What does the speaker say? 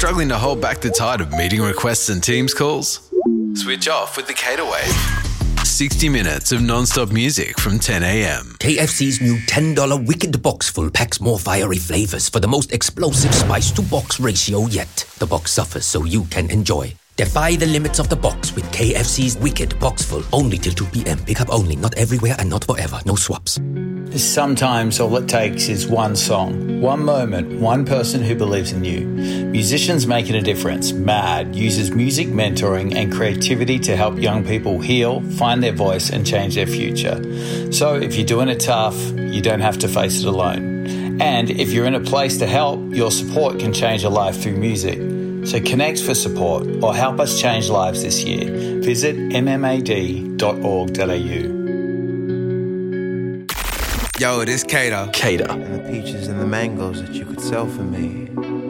Struggling to hold back the tide of meeting requests and Teams calls? Switch off with the Cater Wave. 60 minutes of non-stop music from 10 a.m. KFC's new $10 Wicked Box Full packs more fiery flavors for the most explosive spice-to-box ratio yet. The box suffers so you can enjoy. Defy the limits of the box with KFC's Wicked Box Full. Only till 2 p.m. Pick up only. Not everywhere and not forever. No swaps. Sometimes all it takes is one song, one moment, one person who believes in you. Musicians Making a Difference, MAD, uses music mentoring and creativity to help young people heal, find their voice and change their future. So if you're doing it tough, you don't have to face it alone. And if you're in a place to help, your support can change a life through music. So connect for support or help us change lives this year. Visit mmad.org.au. Yo, this Cater. Cater. And the peaches and the mangoes that you could sell for me.